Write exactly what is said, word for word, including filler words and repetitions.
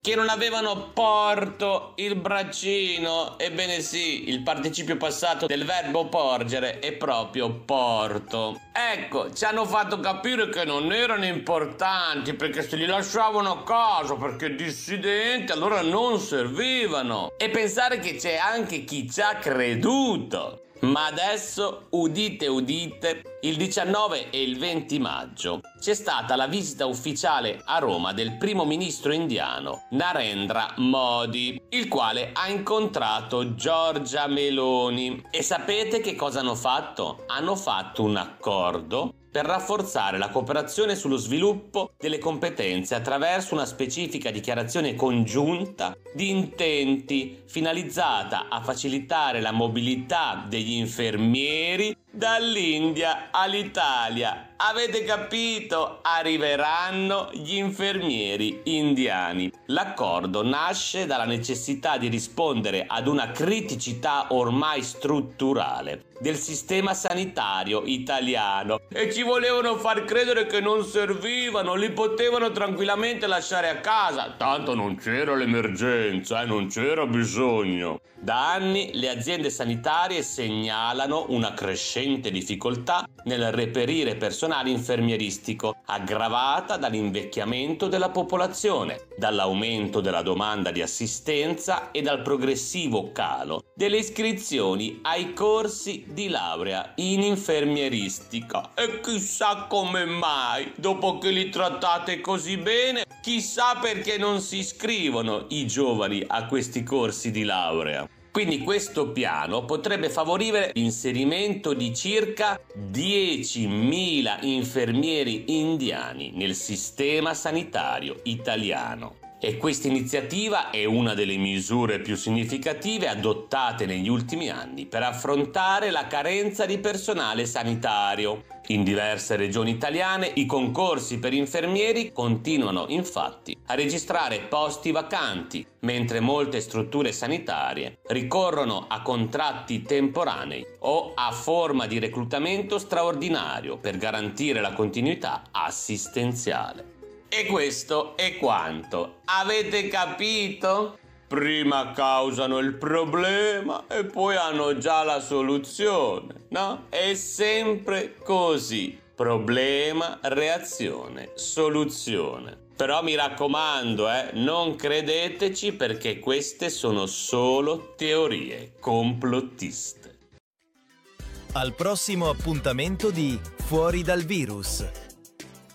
che non avevano porto il braccino. Ebbene sì, il participio passato del verbo porgere è proprio porto. Ecco, ci hanno fatto capire che non erano importanti, perché se li lasciavano a casa perché dissidenti, allora non servivano. E pensare che c'è anche chi ci ha creduto. Ma adesso, udite udite, il diciannove e il venti maggio c'è stata la visita ufficiale a Roma del primo ministro indiano Narendra Modi, il quale ha incontrato Giorgia Meloni. E sapete che cosa hanno fatto? Hanno fatto un accordo per rafforzare la cooperazione sullo sviluppo delle competenze attraverso una specifica dichiarazione congiunta di intenti finalizzata a facilitare la mobilità degli infermieri dall'India all'Italia. Avete capito? Arriveranno gli infermieri indiani. L'accordo nasce dalla necessità di rispondere ad una criticità ormai strutturale del sistema sanitario italiano, e ci volevano far credere che non servivano, li potevano tranquillamente lasciare a casa, tanto non c'era l'emergenza e eh, non c'era bisogno. Da anni le aziende sanitarie segnalano una crescente difficoltà nel reperire personale infermieristico, aggravata dall'invecchiamento della popolazione, dall'aumento della domanda di assistenza e dal progressivo calo delle iscrizioni ai corsi di laurea in infermieristica. E chissà come mai, dopo che li trattate così bene, chissà perché non si iscrivono i giovani a questi corsi di laurea. Quindi questo piano potrebbe favorire l'inserimento di circa diecimila infermieri indiani nel sistema sanitario italiano. E questa iniziativa è una delle misure più significative adottate negli ultimi anni per affrontare la carenza di personale sanitario. In diverse regioni italiane i concorsi per infermieri continuano infatti a registrare posti vacanti, mentre molte strutture sanitarie ricorrono a contratti temporanei o a forma di reclutamento straordinario per garantire la continuità assistenziale. E questo è quanto. Avete capito? Prima causano il problema e poi hanno già la soluzione, no? È sempre così. Problema, reazione, soluzione. Però mi raccomando, eh, non credeteci, perché queste sono solo teorie complottiste. Al prossimo appuntamento di Fuori dal virus.